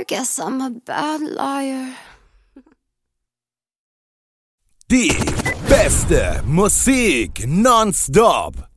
guess I'm a bad liar. Die beste Musik nonstop.